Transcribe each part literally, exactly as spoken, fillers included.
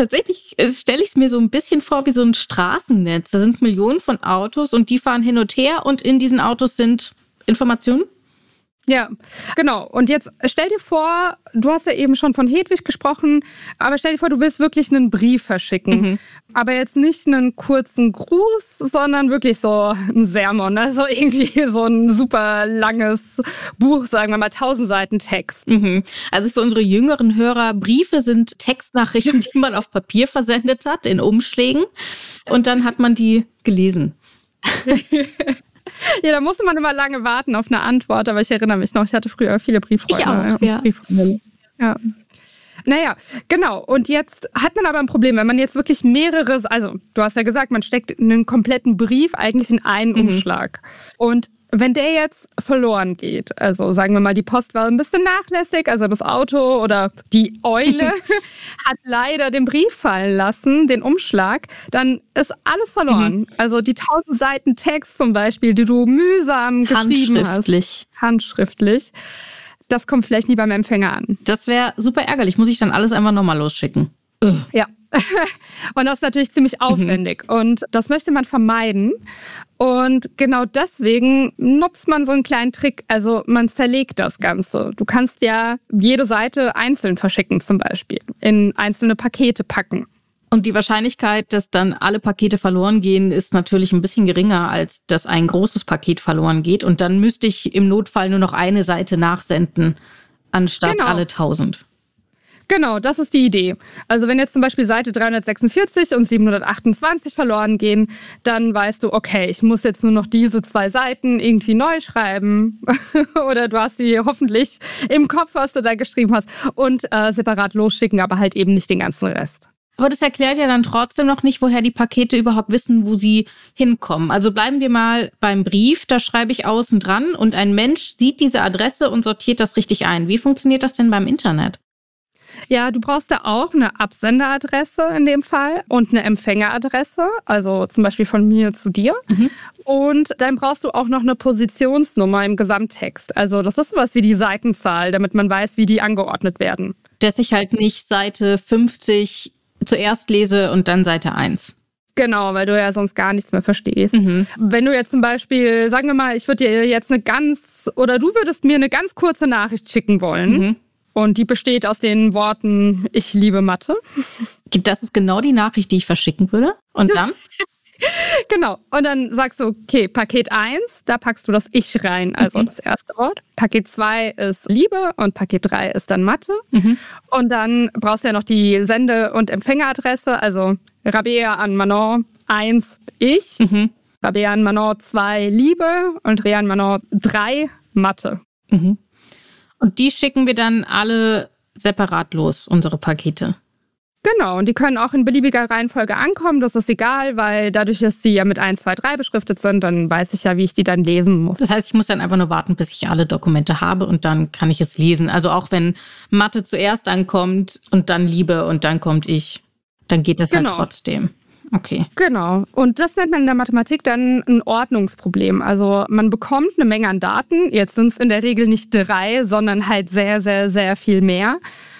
tatsächlich stelle ich es mir so ein bisschen vor wie so ein Straßennetz. Da sind Millionen von Autos und die fahren hin und her und in diesen Autos sind Informationen? Ja, genau. Und jetzt stell dir vor, du hast ja eben schon von Hedwig gesprochen, aber stell dir vor, du willst wirklich einen Brief verschicken. Mhm. Aber jetzt nicht einen kurzen Gruß, sondern wirklich so ein Sermon. Also irgendwie so ein super langes Buch, sagen wir mal tausend Seiten Text. Mhm. Also für unsere jüngeren Hörer, Briefe sind Textnachrichten, die man auf Papier versendet hat, in Umschlägen. Und dann hat man die gelesen. Ja, da musste man immer lange warten auf eine Antwort, aber ich erinnere mich noch, ich hatte früher viele Brieffreunde. Ich auch, ja. Brieffreunde. Ja. Naja, genau. Und jetzt hat man aber ein Problem, wenn man jetzt wirklich mehrere, also du hast ja gesagt, man steckt einen kompletten Brief eigentlich in einen mhm. Umschlag. Und wenn der jetzt verloren geht, also sagen wir mal, die Post war ein bisschen nachlässig, also das Auto oder die Eule hat leider den Brief fallen lassen, den Umschlag, dann ist alles verloren. Mhm. Also die tausend Seiten Text zum Beispiel, die du mühsam geschrieben handschriftlich. hast. Handschriftlich. Das kommt vielleicht nie beim Empfänger an. Das wäre super ärgerlich. Muss ich dann alles einfach nochmal losschicken? Ugh. Ja. Und das ist natürlich ziemlich aufwendig. Mhm. Und das möchte man vermeiden. Und genau deswegen nutzt man so einen kleinen Trick. Also man zerlegt das Ganze. Du kannst ja jede Seite einzeln verschicken zum Beispiel. In einzelne Pakete packen. Und die Wahrscheinlichkeit, dass dann alle Pakete verloren gehen, ist natürlich ein bisschen geringer, als dass ein großes Paket verloren geht. Und dann müsste ich im Notfall nur noch eine Seite nachsenden, anstatt genau. alle tausend. Genau, das ist die Idee. Also wenn jetzt zum Beispiel Seite dreihundertsechsundvierzig und siebenhundertachtundzwanzig verloren gehen, dann weißt du, okay, ich muss jetzt nur noch diese zwei Seiten irgendwie neu schreiben. Oder du hast sie hoffentlich im Kopf, was du da geschrieben hast, und äh, separat losschicken, aber halt eben nicht den ganzen Rest. Aber das erklärt ja dann trotzdem noch nicht, woher die Pakete überhaupt wissen, wo sie hinkommen. Also bleiben wir mal beim Brief, da schreibe ich außen dran und ein Mensch sieht diese Adresse und sortiert das richtig ein. Wie funktioniert das denn beim Internet? Ja, du brauchst da auch eine Absenderadresse in dem Fall und eine Empfängeradresse, also zum Beispiel von mir zu dir. Mhm. Und dann brauchst du auch noch eine Positionsnummer im Gesamttext. Also das ist sowas wie die Seitenzahl, damit man weiß, wie die angeordnet werden. Dass ich halt nicht Seite fünfzig zuerst lese und dann Seite eins. Genau, weil du ja sonst gar nichts mehr verstehst. Mhm. Wenn du jetzt zum Beispiel, sagen wir mal, ich würde dir jetzt eine ganz, oder du würdest mir eine ganz kurze Nachricht schicken wollen. Mhm. Und die besteht aus den Worten, ich liebe Mathe. Das ist genau die Nachricht, die ich verschicken würde. Und dann? Genau. Und dann sagst du, okay, Paket eins, da packst du das Ich rein, also mhm. das erste Wort. Paket zwei ist Liebe und Paket drei ist dann Mathe. Mhm. Und dann brauchst du ja noch die Sende- und Empfängeradresse, also Rabea an Manon eins, Ich. Mhm. Rabea an Manon zwei, Liebe und Rea an Manon drei, Mathe. Mhm. Und die schicken wir dann alle separat los, unsere Pakete. Genau, und die können auch in beliebiger Reihenfolge ankommen. Das ist egal, weil dadurch, dass sie ja mit eins, zwei, drei beschriftet sind, dann weiß ich ja, wie ich die dann lesen muss. Das heißt, ich muss dann einfach nur warten, bis ich alle Dokumente habe und dann kann ich es lesen. Also auch wenn Mathe zuerst ankommt und dann Liebe und dann kommt Ich, dann geht das genau. halt trotzdem. Okay. Genau. Und das nennt man in der Mathematik dann ein Ordnungsproblem. Also man bekommt eine Menge an Daten. Jetzt sind es in der Regel nicht drei, sondern halt sehr, sehr, sehr viel mehr.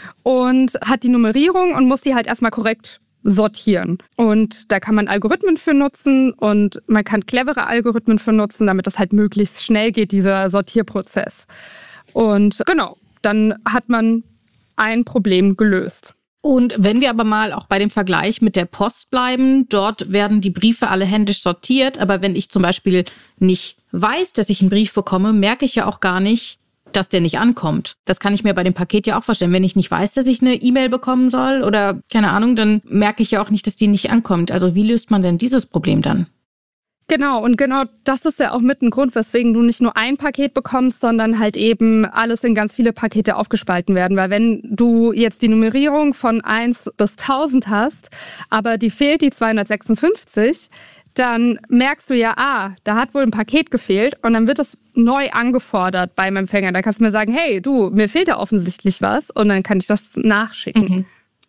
Und hat die Nummerierung und muss die halt erstmal korrekt sortieren. Und da kann man Algorithmen für nutzen und man kann clevere Algorithmen für nutzen, damit das halt möglichst schnell geht, dieser Sortierprozess. Und genau, dann hat man ein Problem gelöst. Und wenn wir aber mal auch bei dem Vergleich mit der Post bleiben, dort werden die Briefe alle händisch sortiert. Aber wenn ich zum Beispiel nicht weiß, dass ich einen Brief bekomme, merke ich ja auch gar nicht, dass der nicht ankommt. Das kann ich mir bei dem Paket ja auch vorstellen. Wenn ich nicht weiß, dass ich eine E-Mail bekommen soll oder keine Ahnung, dann merke ich ja auch nicht, dass die nicht ankommt. Also wie löst man denn dieses Problem dann? Genau, und genau das ist ja auch mit ein Grund, weswegen du nicht nur ein Paket bekommst, sondern halt eben alles in ganz viele Pakete aufgespalten werden. Weil wenn du jetzt die Nummerierung von eins bis tausend hast, aber die fehlt die zweihundertsechsundfünfzig, dann merkst du ja, ah, da hat wohl ein Paket gefehlt und dann wird es neu angefordert beim Empfänger. Da kannst du mir sagen, hey, du, mir fehlt da offensichtlich was und dann kann ich das nachschicken. Mhm.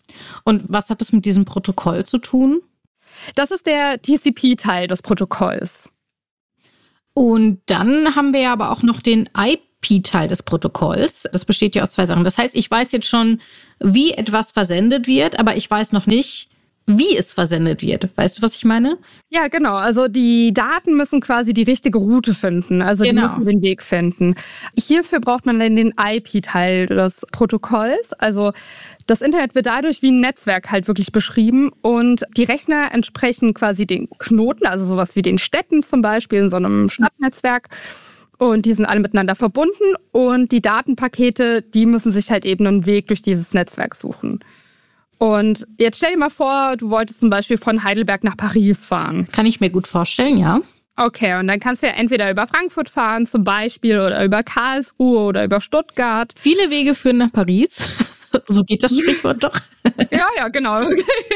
Und was hat das mit diesem Protokoll zu tun? Das ist der T C P-Teil des Protokolls. Und dann haben wir ja aber auch noch den I P-Teil des Protokolls. Das besteht ja aus zwei Sachen. Das heißt, ich weiß jetzt schon, wie etwas versendet wird, aber ich weiß noch nicht, wie es versendet wird. Weißt du, was ich meine? Ja, genau. Also die Daten müssen quasi die richtige Route finden. Also genau. Die müssen den Weg finden. Hierfür braucht man dann den I P-Teil des Protokolls. Also das Internet wird dadurch wie ein Netzwerk halt wirklich beschrieben und die Rechner entsprechen quasi den Knoten, also sowas wie den Städten zum Beispiel in so einem Stadtnetzwerk. Und die sind alle miteinander verbunden und die Datenpakete, die müssen sich halt eben einen Weg durch dieses Netzwerk suchen. Und jetzt stell dir mal vor, du wolltest zum Beispiel von Heidelberg nach Paris fahren. Kann ich mir gut vorstellen, ja. Okay, und dann kannst du ja entweder über Frankfurt fahren zum Beispiel oder über Karlsruhe oder über Stuttgart. Viele Wege führen nach Paris. So geht das Sprichwort doch. Ja, ja, genau.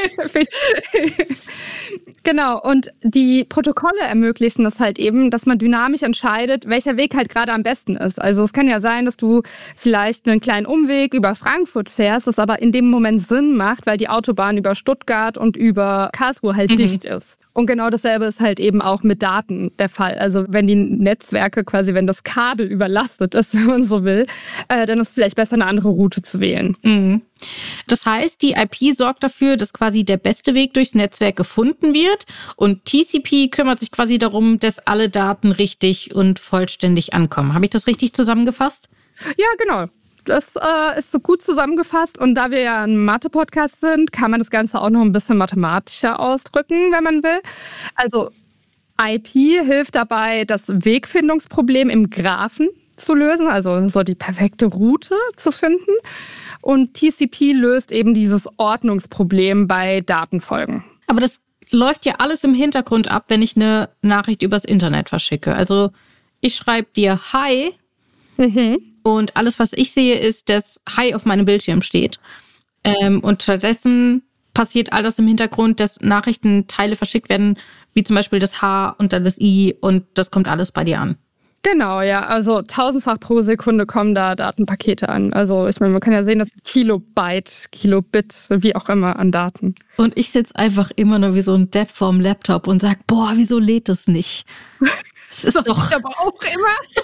Genau, und die Protokolle ermöglichen es halt eben, dass man dynamisch entscheidet, welcher Weg halt gerade am besten ist. Also es kann ja sein, dass du vielleicht einen kleinen Umweg über Frankfurt fährst, das aber in dem Moment Sinn macht, weil die Autobahn über Stuttgart und über Karlsruhe halt mhm. dicht ist. Und genau dasselbe ist halt eben auch mit Daten der Fall. Also wenn die Netzwerke quasi, wenn das Kabel überlastet ist, wenn man so will, äh, dann ist es vielleicht besser, eine andere Route zu wählen. Mhm. Das heißt, die I P sorgt dafür, dass quasi der beste Weg durchs Netzwerk gefunden wird und T C P kümmert sich quasi darum, dass alle Daten richtig und vollständig ankommen. Habe ich das richtig zusammengefasst? Ja, genau. Das äh, ist so gut zusammengefasst und da wir ja ein Mathe-Podcast sind, kann man das Ganze auch noch ein bisschen mathematischer ausdrücken, wenn man will. Also I P hilft dabei, das Wegfindungsproblem im Graphen zu lösen, also so die perfekte Route zu finden. Und T C P löst eben dieses Ordnungsproblem bei Datenfolgen. Aber das läuft ja alles im Hintergrund ab, wenn ich eine Nachricht übers Internet verschicke. Also ich schreibe dir Hi mhm. und alles, was ich sehe, ist, dass Hi auf meinem Bildschirm steht. Ähm, und stattdessen passiert all das im Hintergrund, dass Nachrichtenteile verschickt werden, wie zum Beispiel das H und dann das I und das kommt alles bei dir an. Genau, ja. Also tausendfach pro Sekunde kommen da Datenpakete an. Also ich meine, man kann ja sehen, dass Kilobyte, Kilobit, wie auch immer an Daten. Und ich sitze einfach immer nur wie so ein Depp vorm Laptop und sage, boah, wieso lädt das nicht? Das ist doch... Ich aber auch immer.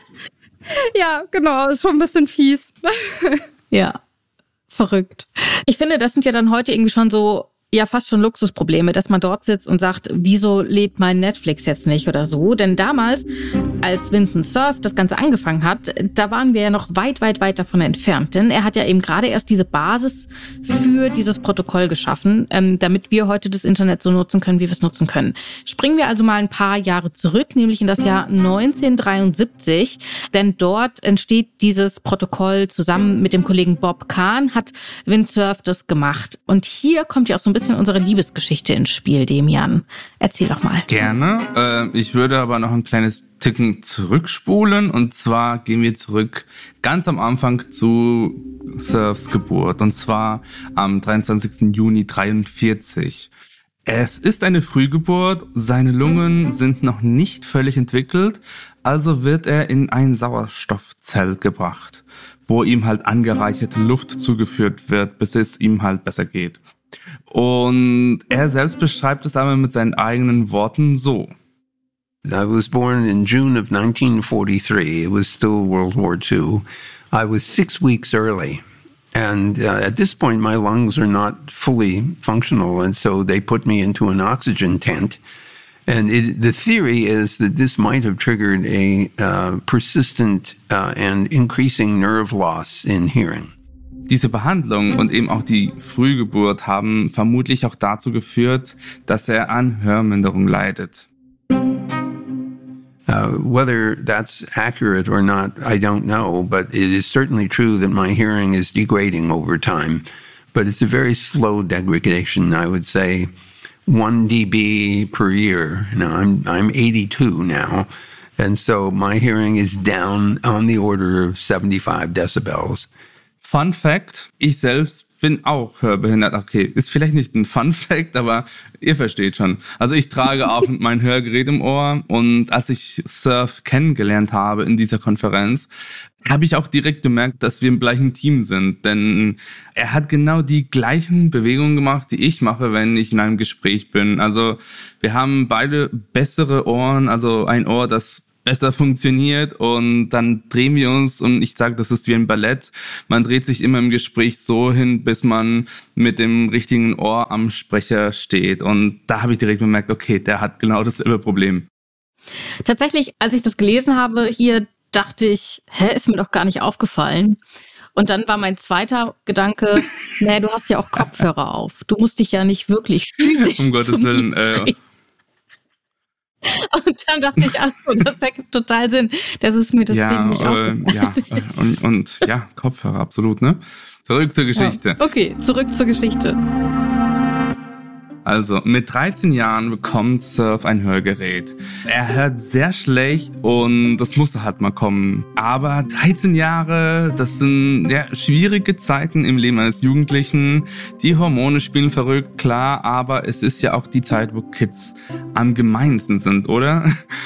Ja, genau, ist schon ein bisschen fies. Ja, verrückt. Ich finde, das sind ja dann heute irgendwie schon so... ja fast schon Luxusprobleme, dass man dort sitzt und sagt, wieso lädt mein Netflix jetzt nicht oder so. Denn damals, als Vinton Cerf das Ganze angefangen hat, da waren wir ja noch weit, weit, weit davon entfernt. Denn er hat ja eben gerade erst diese Basis für dieses Protokoll geschaffen, ähm, damit wir heute das Internet so nutzen können, wie wir es nutzen können. Springen wir also mal ein paar Jahre zurück, nämlich in das Jahr neunzehnhundertdreiundsiebzig. Denn dort entsteht dieses Protokoll zusammen mit dem Kollegen Bob Kahn, hat Vint Cerf das gemacht. Und hier kommt ja auch so ein bisschen unsere Liebesgeschichte ins Spiel, Demian. Erzähl doch mal. Gerne. Äh, ich würde aber noch ein kleines Ticken zurückspulen. Und zwar gehen wir zurück ganz am Anfang zu Cerfs Geburt. Und zwar am dreiundzwanzigsten Juni dreiundvierzig. Es ist eine Frühgeburt. Seine Lungen sind noch nicht völlig entwickelt. Also wird er in ein Sauerstoffzelt gebracht, wo ihm halt angereicherte Luft zugeführt wird, bis es ihm halt besser geht. Und er selbst beschreibt es aber mit seinen eigenen Worten so. I was born in June of nineteen forty-three. It was still World War Two. I was six weeks early. And uh, at this point, my lungs are not fully functional. And so they put me into an oxygen tent. And it, the theory is that this might have triggered a uh, persistent uh, and increasing nerve loss in hearing. Diese Behandlung und eben auch die Frühgeburt haben vermutlich auch dazu geführt, dass er an Hörminderung leidet. Uh, whether that's accurate or not, I don't know, but it is certainly true that my hearing is degrading over time. But it's a very slow degradation. I would say one decibel per year. Now, I'm I'm eighty-two now, and so my hearing is down on the order of seventy-five decibels. Fun Fact, ich selbst bin auch hörbehindert. Okay, ist vielleicht nicht ein Fun Fact, aber ihr versteht schon. Also ich trage auch mein Hörgerät im Ohr und als ich Cerf kennengelernt habe in dieser Konferenz, habe ich auch direkt gemerkt, dass wir im gleichen Team sind. Denn er hat genau die gleichen Bewegungen gemacht, die ich mache, wenn ich in einem Gespräch bin. Also wir haben beide bessere Ohren, also ein Ohr, das besser funktioniert und dann drehen wir uns und ich sage, das ist wie ein Ballett. Man dreht sich immer im Gespräch so hin, bis man mit dem richtigen Ohr am Sprecher steht und da habe ich direkt bemerkt, okay, der hat genau dasselbe Problem. Tatsächlich, als ich das gelesen habe, hier dachte ich, hä, ist mir doch gar nicht aufgefallen. Und dann war mein zweiter Gedanke, naja, du hast ja auch Kopfhörer auf. Du musst dich ja nicht wirklich physisch um Gottes Willen, äh, Und dann dachte ich, ach so, das ergibt total Sinn. Das ist mir deswegen ja, nicht aufgefallen. Äh, ja, und, und ja, Kopfhörer, absolut, ne? Zurück zur Geschichte. Ja. Okay, zurück zur Geschichte. Also, mit dreizehn Jahren bekommt Surf ein Hörgerät. Er hört sehr schlecht und das musste halt mal kommen. Aber dreizehn Jahre, das sind ja schwierige Zeiten im Leben eines Jugendlichen. Die Hormone spielen verrückt, klar, aber es ist ja auch die Zeit, wo Kids am gemeinsten sind, oder?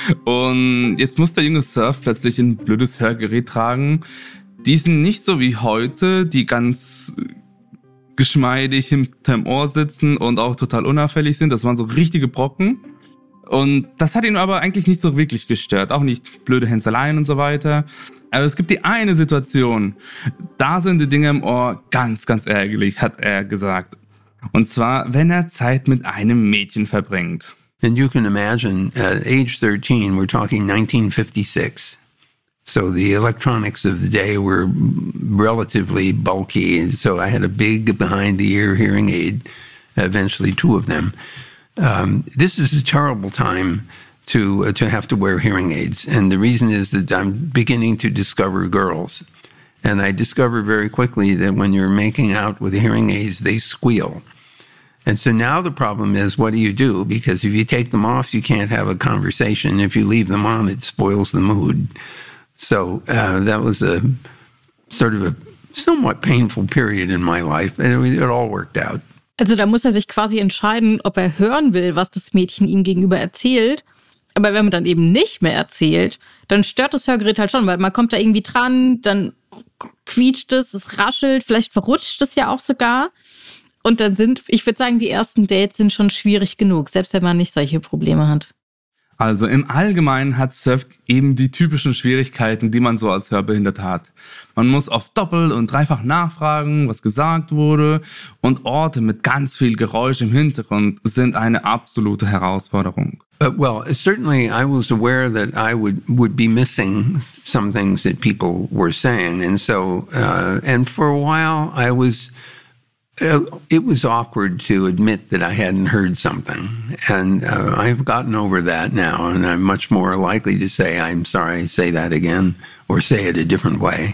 Und jetzt muss der junge Surf plötzlich ein blödes Hörgerät tragen. Die sind nicht so wie heute, die ganz geschmeidig hinterm Ohr sitzen und auch total unauffällig sind. Das waren so richtige Brocken. Und das hat ihn aber eigentlich nicht so wirklich gestört. Auch nicht blöde Hänzeleien und so weiter. Aber es gibt die eine Situation, da sind die Dinge im Ohr ganz, ganz ärgerlich, hat er gesagt. Und zwar, wenn er Zeit mit einem Mädchen verbringt. And you can imagine, at age thirteen, we're talking nineteen fifty-six. So the electronics of the day were relatively bulky, and so I had a big behind-the-ear hearing aid, eventually two of them. Um, this is a terrible time to uh, to have to wear hearing aids, and the reason is that I'm beginning to discover girls. And I discovered very quickly that when you're making out with hearing aids, they squeal. And so now the problem is, what do you do? Because if you take them off, you can't have a conversation. If you leave them on, it spoils the mood. So uh, that was a sort of a somewhat painful period in my life. And it, it all worked out. Also da muss er sich quasi entscheiden, ob er hören will, was das Mädchen ihm gegenüber erzählt. Aber wenn man dann eben nicht mehr erzählt, dann stört das Hörgerät halt schon, weil man kommt da irgendwie dran, dann quietscht es, es raschelt, vielleicht verrutscht es ja auch sogar. Und dann sind, ich würde sagen, die ersten Dates sind schon schwierig genug, selbst wenn man nicht solche Probleme hat. Also im Allgemeinen hat Surf eben die typischen Schwierigkeiten, die man so als Hörbehindert hat. Man muss oft doppelt und dreifach nachfragen, was gesagt wurde, und Orte mit ganz viel Geräusch im Hintergrund sind eine absolute Herausforderung. Uh, well, certainly I was aware that I would, would be missing some things that people were saying. And so, uh, and for a while I was... Uh, it was awkward to admit that I hadn't heard something. And uh, I've gotten over that now, and I'm much more likely to say, I'm sorry, say that again, or say it a different way.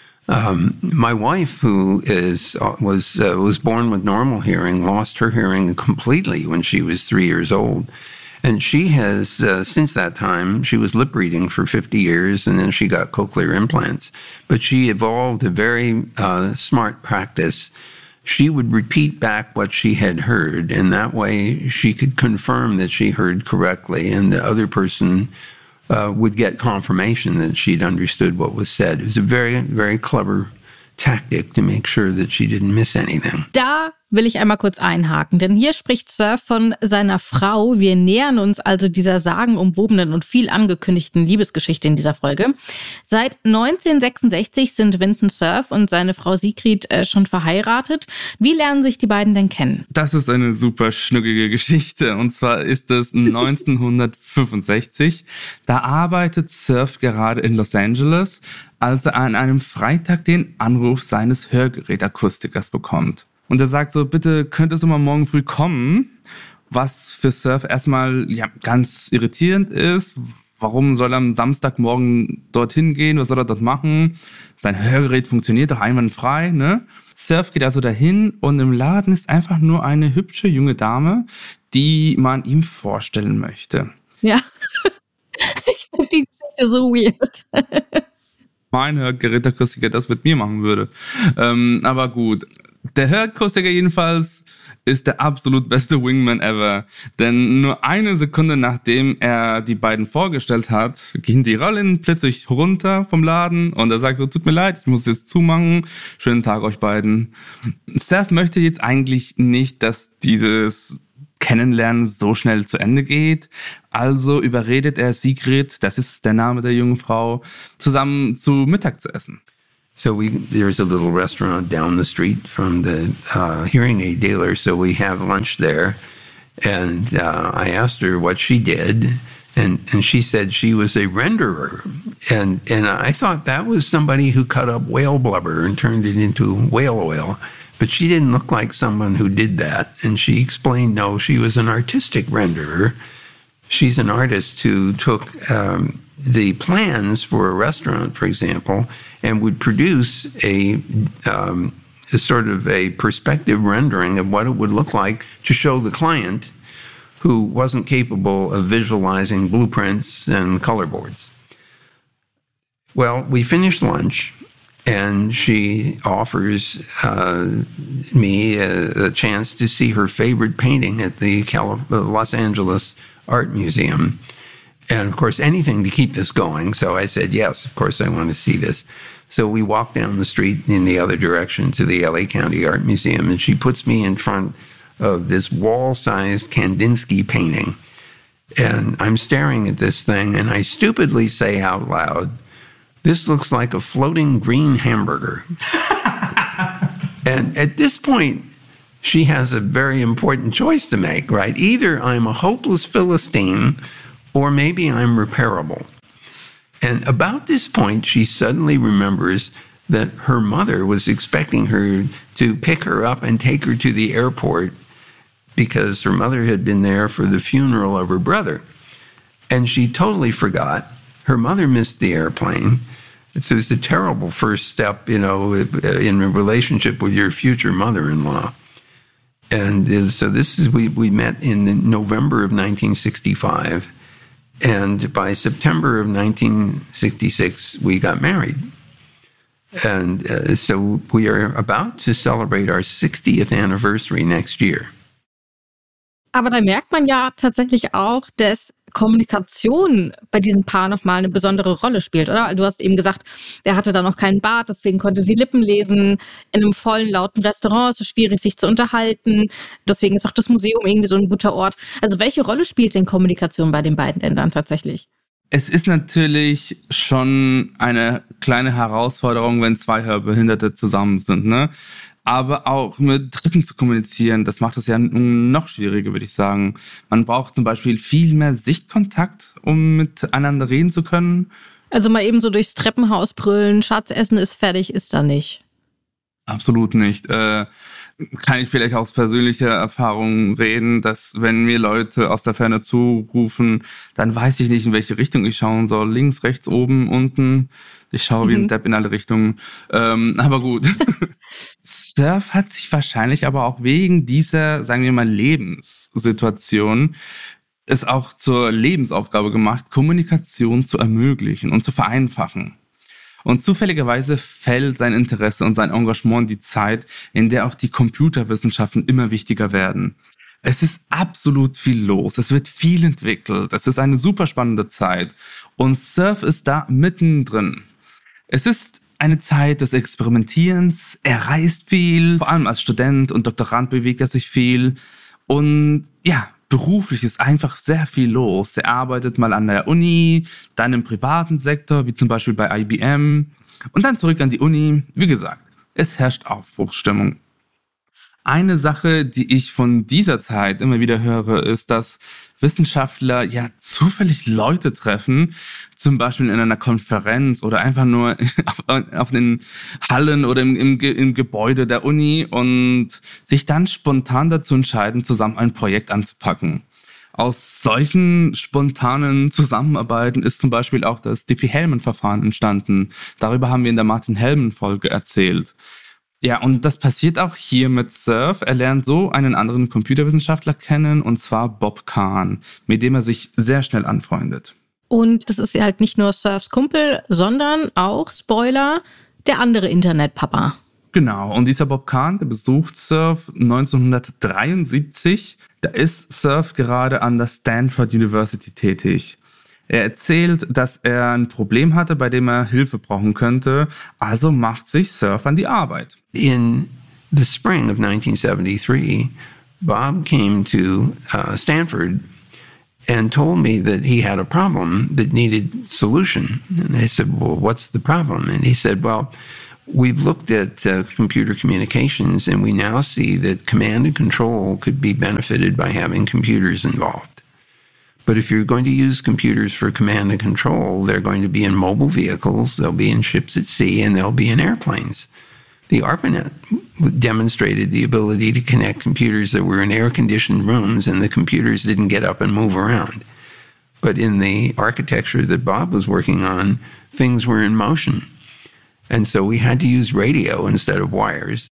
Um, my wife, who is uh, was uh, was born with normal hearing, lost her hearing completely when she was three years old. And she has, uh, since that time, she was lip reading for fifty years, and then she got cochlear implants. But she evolved a very uh, smart practice. She would repeat back what she had heard, and that way she could confirm that she heard correctly, and the other person uh, would get confirmation that she'd understood what was said. It was a very, very clever tactic to make sure that she didn't miss anything. Da will ich einmal kurz einhaken, denn hier spricht Surf von seiner Frau. Wir nähern uns also dieser sagenumwobenen und viel angekündigten Liebesgeschichte in dieser Folge. Seit neunzehnhundertsechsundsechzig sind Vinton Cerf und seine Frau Sigrid äh, schon verheiratet. Wie lernen sich die beiden denn kennen? Das ist eine super schnuckige Geschichte, und zwar ist es neunzehnhundertfünfundsechzig. Da arbeitet Surf gerade in Los Angeles, als er an einem Freitag den Anruf seines Hörgerätakustikers bekommt. Und er sagt so, bitte könntest du mal morgen früh kommen, was für Surf erstmal ja, ganz irritierend ist. Warum soll er am Samstagmorgen dorthin gehen? Was soll er dort machen? Sein Hörgerät funktioniert doch einwandfrei, ne? Surf geht also dahin, und im Laden ist einfach nur eine hübsche junge Dame, die man ihm vorstellen möchte. Ja, ich finde die Geschichte so weird. Mein Hörgerätakustiker das mit mir machen würde. Ähm, aber gut. Der Hörgerätakustiker jedenfalls ist der absolut beste Wingman ever. Denn nur eine Sekunde nachdem er die beiden vorgestellt hat, gehen die Rollen plötzlich runter vom Laden, und er sagt so, tut mir leid, ich muss jetzt zumachen. Schönen Tag euch beiden. Surf möchte jetzt eigentlich nicht, dass dieses Kennenlernen so schnell zu Ende geht. Also überredet er Sigrid, das ist der Name der jungen Frau, zusammen zu Mittag zu essen. So we there's a little restaurant down the street from the uh, hearing aid dealer, so we have lunch there. And uh, I asked her what she did, and, and she said she was a renderer. And, and I thought that was somebody who cut up whale blubber and turned it into whale oil. But she didn't look like someone who did that. And she explained, no, she was an artistic renderer. She's an artist who took um, the plans for a restaurant, for example, and would produce a, um, a sort of a perspective rendering of what it would look like to show the client who wasn't capable of visualizing blueprints and color boards. Well, we finished lunch. And she offers uh, me a, a chance to see her favorite painting at the Cali- Los Angeles Art Museum. And, of course, anything to keep this going. So I said, yes, of course, I want to see this. So we walked down the street in the other direction to the L A County Art Museum, and she puts me in front of this wall-sized Kandinsky painting. And I'm staring at this thing, and I stupidly say out loud, "This looks like a floating green hamburger." And at this point, she has a very important choice to make, right? Either I'm a hopeless Philistine, or maybe I'm repairable. And about this point, she suddenly remembers that her mother was expecting her to pick her up and take her to the airport because her mother had been there for the funeral of her brother. And she totally forgot. Her mother missed the airplane. So it's a terrible first step, you know, in a relationship with your future mother-in-law. And so this is, we, we met in November of nineteen sixty-five. And by September of nineteen sixty-six, we got married. And uh, so we are about to celebrate our sixtieth anniversary next year. Aber da merkt man ja tatsächlich auch, dass Kommunikation bei diesem Paar nochmal eine besondere Rolle spielt, oder? Du hast eben gesagt, er hatte da noch keinen Bart, deswegen konnte sie Lippen lesen. In einem vollen, lauten Restaurant ist es schwierig, sich zu unterhalten. Deswegen ist auch das Museum irgendwie so ein guter Ort. Also welche Rolle spielt denn Kommunikation bei den beiden Ländern tatsächlich? Es ist natürlich schon eine kleine Herausforderung, wenn zwei Hörbehinderte zusammen sind, ne? Aber auch mit Dritten zu kommunizieren, das macht es ja noch schwieriger, würde ich sagen. Man braucht zum Beispiel viel mehr Sichtkontakt, um miteinander reden zu können. Also mal eben so durchs Treppenhaus brüllen, Schatz, Essen ist fertig, ist da nicht. Absolut nicht. Äh, kann ich vielleicht aus persönlicher Erfahrung reden, dass wenn mir Leute aus der Ferne zurufen, dann weiß ich nicht, in welche Richtung ich schauen soll. Links, rechts, oben, unten. Ich schaue wie ein Depp in alle Richtungen. Ähm, aber gut. Surf hat sich wahrscheinlich aber auch wegen dieser, sagen wir mal, Lebenssituation es auch zur Lebensaufgabe gemacht, Kommunikation zu ermöglichen und zu vereinfachen. Und zufälligerweise fällt sein Interesse und sein Engagement in die Zeit, in der auch die Computerwissenschaften immer wichtiger werden. Es ist absolut viel los, es wird viel entwickelt, es ist eine super spannende Zeit und Surf ist da mittendrin. Es ist eine Zeit des Experimentierens, er reist viel, vor allem als Student und Doktorand bewegt er sich viel und ja, beruflich ist einfach sehr viel los. Er arbeitet mal an der Uni, dann im privaten Sektor, wie zum Beispiel bei I B M und dann zurück an die Uni. Wie gesagt, es herrscht Aufbruchsstimmung. Eine Sache, die ich von dieser Zeit immer wieder höre, ist, dass Wissenschaftler ja zufällig Leute treffen, zum Beispiel in einer Konferenz oder einfach nur auf, auf den Hallen oder im, im, im Gebäude der Uni und sich dann spontan dazu entscheiden, zusammen ein Projekt anzupacken. Aus solchen spontanen Zusammenarbeiten ist zum Beispiel auch das Diffie-Hellman-Verfahren entstanden. Darüber haben wir in der Martin-Hellman-Folge erzählt. Ja, und das passiert auch hier mit Surf. Er lernt so einen anderen Computerwissenschaftler kennen, und zwar Bob Kahn, mit dem er sich sehr schnell anfreundet. Und das ist ja halt nicht nur Surfs Kumpel, sondern auch, Spoiler, der andere Internetpapa. Genau, und dieser Bob Kahn, der besucht Surf neunzehnhundertdreiundsiebzig. Da ist Surf gerade an der Stanford University tätig. Er erzählt, dass er ein Problem hatte, bei dem er Hilfe brauchen könnte, also macht sich Surf an die Arbeit. In the spring of nineteen seventy-three, Bob came to uh, Stanford and told me that he had a problem that needed solution. And I said, well, what's the problem? And he said, well, we've looked at uh, computer communications, and we now see that command and control could be benefited by having computers involved. But if you're going to use computers for command and control, they're going to be in mobile vehicles, they'll be in ships at sea, and they'll be in airplanes. The ARPANET demonstrated the ability to connect computers that were in air-conditioned rooms, and the computers didn't get up and move around. But in the architecture that Bob was working on, things were in motion. And so we had to use radio instead of wires.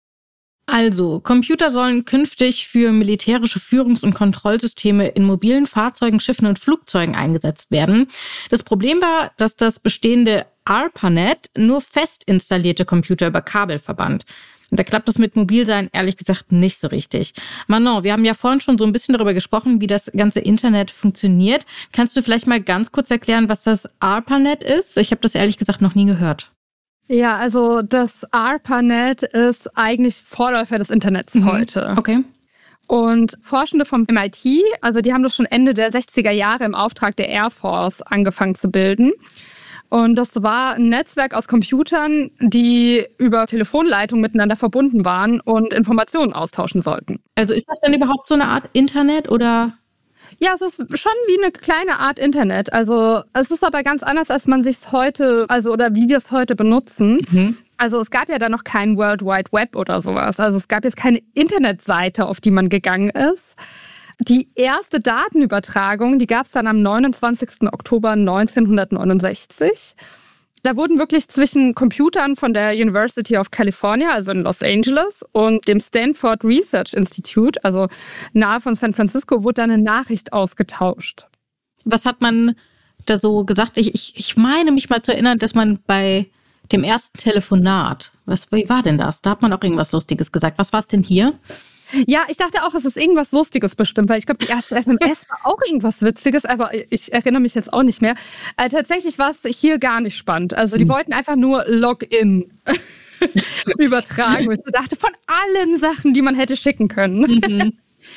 Also, Computer sollen künftig für militärische Führungs- und Kontrollsysteme in mobilen Fahrzeugen, Schiffen und Flugzeugen eingesetzt werden. Das Problem war, dass das bestehende ARPANET nur fest installierte Computer über Kabel verband. Da klappt das mit Mobilsein ehrlich gesagt nicht so richtig. Manon, wir haben ja vorhin schon so ein bisschen darüber gesprochen, wie das ganze Internet funktioniert. Kannst du vielleicht mal ganz kurz erklären, was das ARPANET ist? Ich habe das ehrlich gesagt noch nie gehört. Ja, also das ARPANET ist eigentlich Vorläufer des Internets mhm. heute. Okay. Und Forschende vom M I T, also die haben das schon Ende der sechziger Jahre im Auftrag der Air Force angefangen zu bilden. Und das war ein Netzwerk aus Computern, die über Telefonleitungen miteinander verbunden waren und Informationen austauschen sollten. Also ist das denn überhaupt so eine Art Internet oder? Ja, es ist schon wie eine kleine Art Internet. Also es ist aber ganz anders, als man sich es heute, also oder wie wir es heute benutzen. Mhm. Also es gab ja da noch kein World Wide Web oder sowas. Also es gab jetzt keine Internetseite, auf die man gegangen ist. Die erste Datenübertragung, die gab es dann am neunundzwanzigsten Oktober neunzehnhundertneunundsechzig. Da wurden wirklich zwischen Computern von der University of California, also in Los Angeles, und dem Stanford Research Institute, also nahe von San Francisco, wurde dann eine Nachricht ausgetauscht. Was hat man da so gesagt? Ich, ich, ich meine mich mal zu erinnern, dass man bei dem ersten Telefonat, was, wie war denn das? Da hat man auch irgendwas Lustiges gesagt. Was war es denn hier? Ja, ich dachte auch, es ist irgendwas Lustiges bestimmt, weil ich glaube, die erste S M S war auch irgendwas Witziges, aber ich erinnere mich jetzt auch nicht mehr. Äh, tatsächlich war es hier gar nicht spannend. Also die mhm. wollten einfach nur Login übertragen. Und ich dachte, von allen Sachen, die man hätte schicken können. Mhm.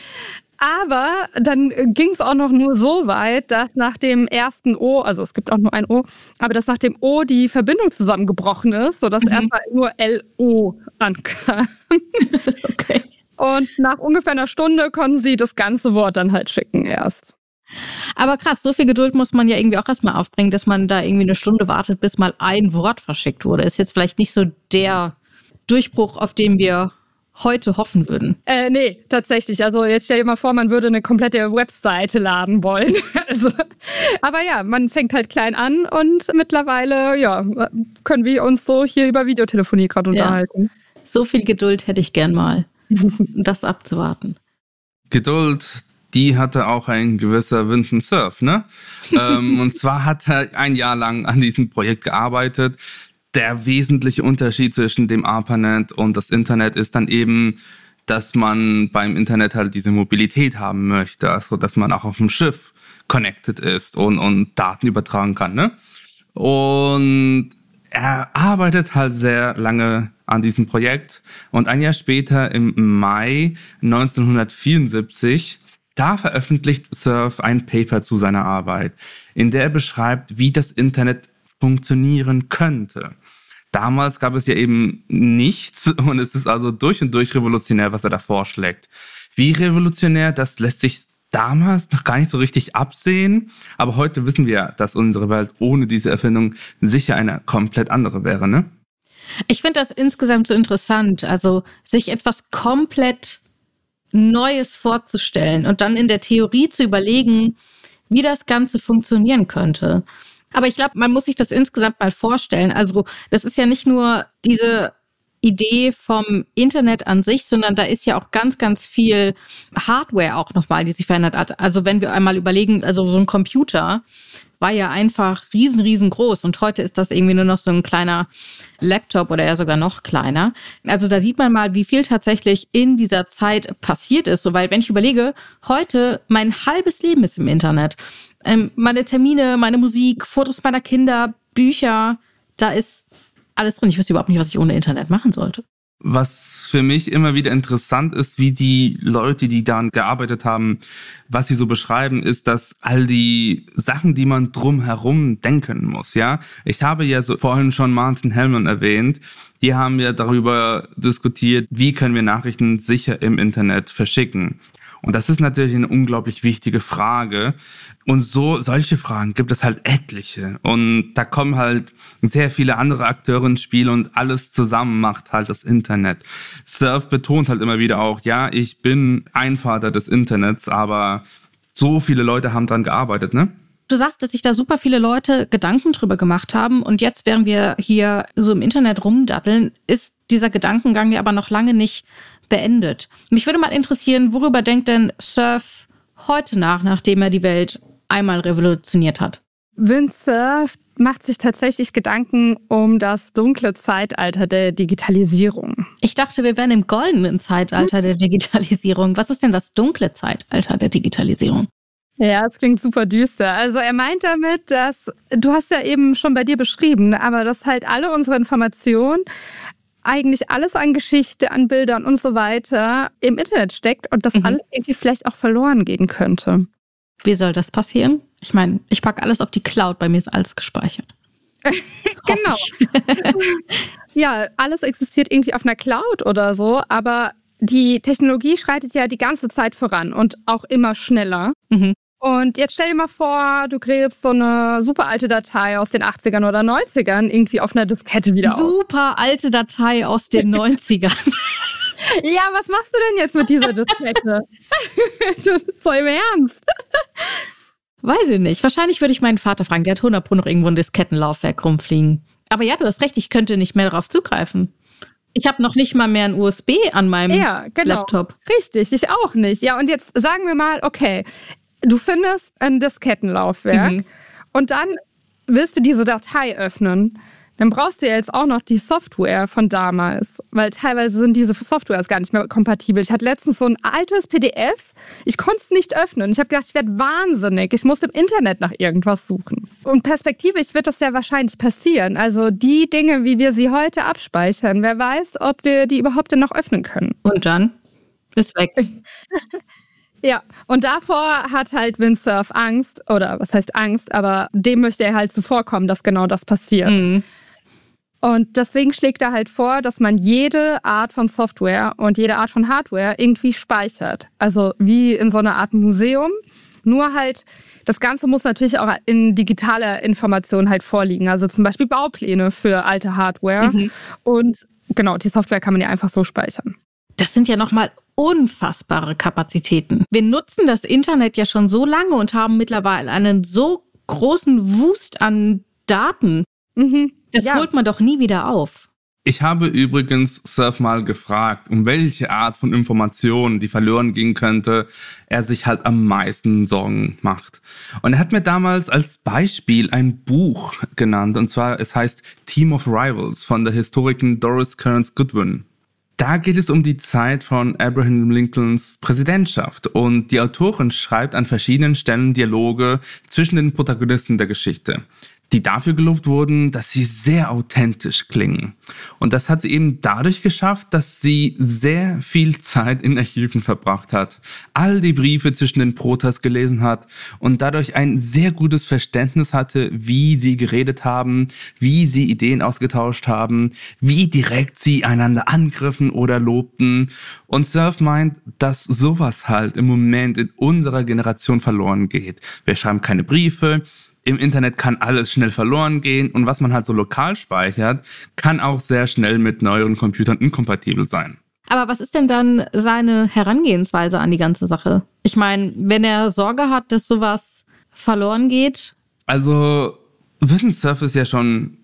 Aber dann ging es auch noch nur so weit, dass nach dem ersten O, also es gibt auch nur ein O, aber dass nach dem O die Verbindung zusammengebrochen ist, sodass mhm. erstmal nur L O ankam. Okay. Und nach ungefähr einer Stunde konnten sie das ganze Wort dann halt schicken erst. Aber krass, so viel Geduld muss man ja irgendwie auch erstmal aufbringen, dass man da irgendwie eine Stunde wartet, bis mal ein Wort verschickt wurde. Ist jetzt vielleicht nicht so der Durchbruch, auf den wir heute hoffen würden. Äh, nee, tatsächlich. Also jetzt stell dir mal vor, man würde eine komplette Webseite laden wollen. also, aber ja, man fängt halt klein an und mittlerweile ja, können wir uns so hier über Videotelefonie gerade unterhalten. Ja. So viel Geduld hätte ich gern mal. Das abzuwarten. Geduld, die hatte auch ein gewisser Winton Cerf, ne? ähm, und zwar hat er ein Jahr lang an diesem Projekt gearbeitet. Der wesentliche Unterschied zwischen dem ARPANET und das Internet ist dann eben, dass man beim Internet halt diese Mobilität haben möchte, also dass man auch auf dem Schiff connected ist und, und Daten übertragen kann, ne? Und er arbeitet halt sehr lange an diesem Projekt und ein Jahr später im Mai neunzehnhundertvierundsiebzig, da veröffentlicht Cerf ein Paper zu seiner Arbeit, in der er beschreibt, wie das Internet funktionieren könnte. Damals gab es ja eben nichts und es ist also durch und durch revolutionär, was er da vorschlägt. Wie revolutionär, das lässt sich damals noch gar nicht so richtig absehen, aber heute wissen wir, dass unsere Welt ohne diese Erfindung sicher eine komplett andere wäre, ne? Ich finde das insgesamt so interessant, also sich etwas komplett Neues vorzustellen und dann in der Theorie zu überlegen, wie das Ganze funktionieren könnte. Aber ich glaube, man muss sich das insgesamt mal vorstellen. Also das ist ja nicht nur diese Idee vom Internet an sich, sondern da ist ja auch ganz, ganz viel Hardware auch nochmal, die sich verändert hat. Also wenn wir einmal überlegen, also so ein Computer war ja einfach riesen, riesengroß und heute ist das irgendwie nur noch so ein kleiner Laptop oder ja sogar noch kleiner. Also da sieht man mal, wie viel tatsächlich in dieser Zeit passiert ist. So, weil wenn ich überlege, heute mein halbes Leben ist im Internet. Ähm, meine Termine, meine Musik, Fotos meiner Kinder, Bücher, da ist alles drin. Ich wüsste überhaupt nicht, was ich ohne Internet machen sollte. was für mich immer wieder interessant ist, wie die Leute, die daran gearbeitet haben, was sie so beschreiben, ist, dass all die Sachen, die man drumherum denken muss, ja. Ich habe ja so vorhin schon Martin Hellman erwähnt. Die haben ja darüber diskutiert, wie können wir Nachrichten sicher im Internet verschicken. Und das ist natürlich eine unglaublich wichtige Frage. Und so solche Fragen gibt es halt etliche. Und da kommen halt sehr viele andere Akteure ins Spiel und alles zusammen macht halt das Internet. Cerf betont halt immer wieder auch, ja, ich bin ein Vater des Internets, aber so viele Leute haben dran gearbeitet, ne? Du sagst, dass sich da super viele Leute Gedanken drüber gemacht haben und jetzt, während wir hier so im Internet rumdatteln, ist dieser Gedankengang ja aber noch lange nicht beendet. Mich würde mal interessieren, worüber denkt denn Cerf heute nach, nachdem er die Welt einmal revolutioniert hat? Vint Cerf macht sich tatsächlich Gedanken um das dunkle Zeitalter der Digitalisierung. Ich dachte, wir wären im goldenen Zeitalter der Digitalisierung. Was ist denn das dunkle Zeitalter der Digitalisierung? Ja, es klingt super düster. Also er meint damit, dass, du hast ja eben schon bei dir beschrieben, aber dass halt alle unsere Informationen, eigentlich alles an Geschichte, an Bildern und so weiter im Internet steckt und das mhm. alles irgendwie vielleicht auch verloren gehen könnte. Wie soll das passieren? Ich meine, ich packe alles auf die Cloud, bei mir ist alles gespeichert. Genau. Ja, alles existiert irgendwie auf einer Cloud oder so, aber die Technologie schreitet ja die ganze Zeit voran und auch immer schneller. Mhm. Und jetzt stell dir mal vor, du gräbst so eine super alte Datei aus den achtzigern oder neunzigern irgendwie auf einer Diskette wieder auf. Super alte Datei aus den neunzigern. Ja, was machst du denn jetzt mit dieser Diskette? So im Ernst? Weiß ich nicht. Wahrscheinlich würde ich meinen Vater fragen. Der hat hundert Pro noch irgendwo ein Diskettenlaufwerk rumfliegen. Aber ja, du hast recht, ich könnte nicht mehr darauf zugreifen. Ich habe noch nicht mal mehr ein U S B an meinem ja, genau. Laptop. Richtig, ich auch nicht. Ja, und jetzt sagen wir mal, okay, du findest ein Diskettenlaufwerk mhm. und dann willst du diese Datei öffnen. Dann brauchst du ja jetzt auch noch die Software von damals, weil teilweise sind diese Softwares gar nicht mehr kompatibel. Ich hatte letztens so ein altes P D F, ich konnte es nicht öffnen. Ich habe gedacht, ich werde wahnsinnig. Ich muss im Internet nach irgendwas suchen. Und perspektivisch wird das ja wahrscheinlich passieren. Also die Dinge, wie wir sie heute abspeichern, wer weiß, ob wir die überhaupt denn noch öffnen können. Und dann ist weg. Ja, und davor hat halt Vint Cerf Angst, oder was heißt Angst, aber dem möchte er halt zuvorkommen, dass genau das passiert. Mhm. Und deswegen schlägt er halt vor, dass man jede Art von Software und jede Art von Hardware irgendwie speichert. Also wie in so einer Art Museum. Nur halt, das Ganze muss natürlich auch in digitaler Information halt vorliegen. Also zum Beispiel Baupläne für alte Hardware. Mhm. Und genau, die Software kann man ja einfach so speichern. Das sind ja nochmal unfassbare Kapazitäten. Wir nutzen das Internet ja schon so lange und haben mittlerweile einen so großen Wust an Daten. Mhm. Das ja. holt man doch nie wieder auf. Ich habe übrigens Cerf mal gefragt, um welche Art von Informationen, die verloren gehen könnte, er sich halt am meisten Sorgen macht. Und er hat mir damals als Beispiel ein Buch genannt, und zwar, es heißt Team of Rivals von der Historikerin Doris Kearns Goodwin. Da geht es um die Zeit von Abraham Lincolns Präsidentschaft und die Autorin schreibt an verschiedenen Stellen Dialoge zwischen den Protagonisten der Geschichte, die dafür gelobt wurden, dass sie sehr authentisch klingen. Und das hat sie eben dadurch geschafft, dass sie sehr viel Zeit in Archiven verbracht hat, all die Briefe zwischen den Protas gelesen hat und dadurch ein sehr gutes Verständnis hatte, wie sie geredet haben, wie sie Ideen ausgetauscht haben, wie direkt sie einander angriffen oder lobten. Und Cerf meint, dass sowas halt im Moment in unserer Generation verloren geht. Wir schreiben keine Briefe, im Internet kann alles schnell verloren gehen und was man halt so lokal speichert, kann auch sehr schnell mit neueren Computern inkompatibel sein. Aber was ist denn dann seine Herangehensweise an die ganze Sache? Ich meine, wenn er Sorge hat, dass sowas verloren geht? Also, Vint Cerf ist ja schon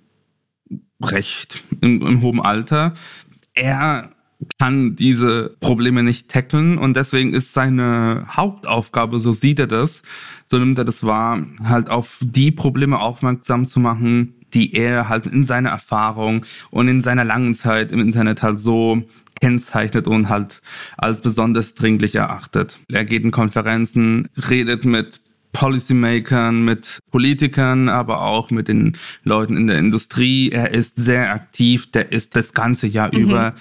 recht im, im hohen Alter. Er kann diese Probleme nicht tackeln und deswegen ist seine Hauptaufgabe, so sieht er das, so nimmt er das wahr, halt auf die Probleme aufmerksam zu machen, die er halt in seiner Erfahrung und in seiner langen Zeit im Internet halt so kennzeichnet und halt als besonders dringlich erachtet. Er geht in Konferenzen, redet mit Policymakern, mit Politikern, aber auch mit den Leuten in der Industrie. Er ist sehr aktiv, der ist das ganze Jahr mhm. über.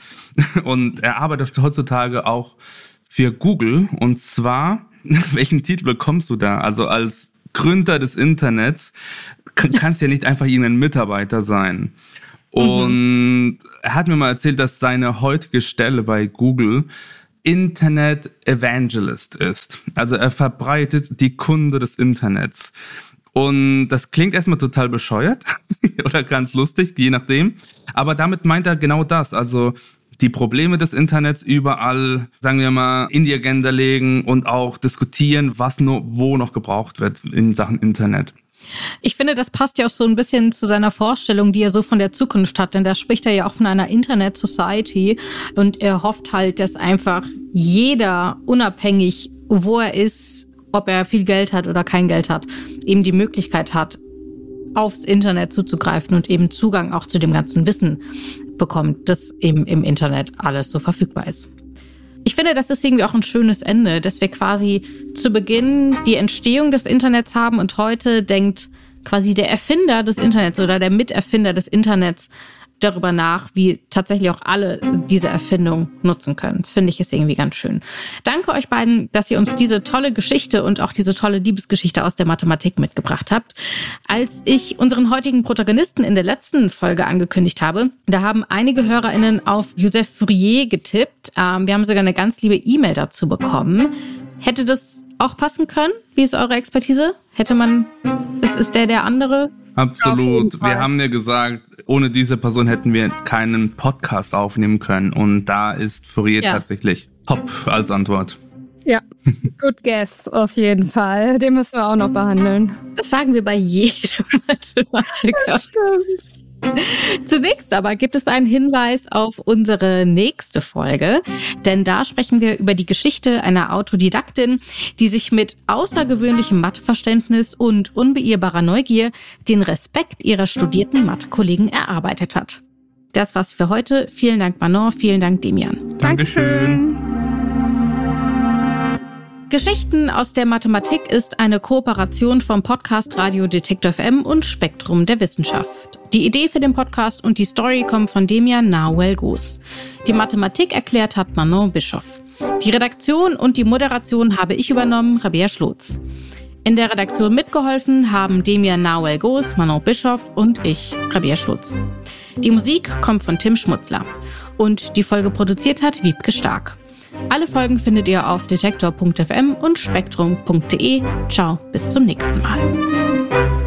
Und er arbeitet heutzutage auch für Google. Und zwar, welchen Titel bekommst du da? Also als Gründer des Internets kannst du ja nicht einfach irgendein Mitarbeiter sein. Und mhm. er hat mir mal erzählt, dass seine heutige Stelle bei Google Internet Evangelist ist. Also er verbreitet die Kunde des Internets. Und das klingt erstmal total bescheuert oder ganz lustig, je nachdem. Aber damit meint er genau das. Also die Probleme des Internets überall, sagen wir mal, in die Agenda legen und auch diskutieren, was nur wo noch gebraucht wird in Sachen Internet. Ich finde, das passt ja auch so ein bisschen zu seiner Vorstellung, die er so von der Zukunft hat. Denn da spricht er ja auch von einer Internet Society. Und er hofft halt, dass einfach jeder, unabhängig wo er ist, ob er viel Geld hat oder kein Geld hat, eben die Möglichkeit hat, aufs Internet zuzugreifen und eben Zugang auch zu dem ganzen Wissen bekommt, das eben im Internet alles so verfügbar ist. Ich finde, das ist irgendwie auch ein schönes Ende, dass wir quasi zu Beginn die Entstehung des Internets haben und heute denkt quasi der Erfinder des Internets oder der Miterfinder des Internets darüber nach, wie tatsächlich auch alle diese Erfindung nutzen können. Das finde ich ist irgendwie ganz schön. Danke euch beiden, dass ihr uns diese tolle Geschichte und auch diese tolle Liebesgeschichte aus der Mathematik mitgebracht habt. Als ich unseren heutigen Protagonisten in der letzten Folge angekündigt habe, da haben einige HörerInnen auf Joseph Fourier getippt. Ähm, wir haben sogar eine ganz liebe E-Mail dazu bekommen. Hätte das auch passen können? Wie ist eure Expertise? Hätte man, ist, ist der der andere? Absolut. Wir haben ja gesagt, ohne diese Person hätten wir keinen Podcast aufnehmen können. Und da ist Fourier ja. tatsächlich top als Antwort. Ja, good guess auf jeden Fall. Den müssen wir auch noch behandeln. Das sagen wir bei jedem Mathematiker. Das stimmt. Zunächst aber gibt es einen Hinweis auf unsere nächste Folge, denn da sprechen wir über die Geschichte einer Autodidaktin, die sich mit außergewöhnlichem Matheverständnis und unbeirrbarer Neugier den Respekt ihrer studierten Mathe-Kollegen erarbeitet hat. Das war's für heute. Vielen Dank, Manon. Vielen Dank, Demian. Dankeschön. Geschichten aus der Mathematik ist eine Kooperation vom Podcast Radio Detektor F M und Spektrum der Wissenschaft. Die Idee für den Podcast und die Story kommen von Demian Nahuel-Goos. Die Mathematik erklärt hat Manon Bischoff. Die Redaktion und die Moderation habe ich übernommen, Rabea Schlotz. In der Redaktion mitgeholfen haben Demian Nahuel-Goos, Manon Bischoff und ich, Rabea Schlotz. Die Musik kommt von Tim Schmutzler. Und die Folge produziert hat Wiebke Stark. Alle Folgen findet ihr auf detektor punkt f m und spektrum punkt de. Ciao, bis zum nächsten Mal.